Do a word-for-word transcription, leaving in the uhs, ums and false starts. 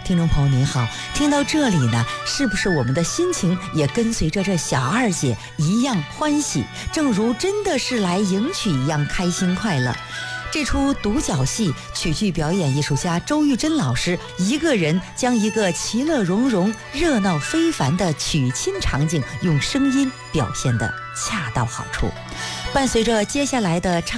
听众朋友您好，听到这里呢，是不是我们的心情也跟随着这小二姐一样欢喜，正如真的是来迎娶一样开心快乐？这出独角戏，曲剧表演艺术家周玉珍老师一个人将一个其乐融融、热闹非凡的娶亲场景用声音表现得恰到好处。伴随着接下来的唱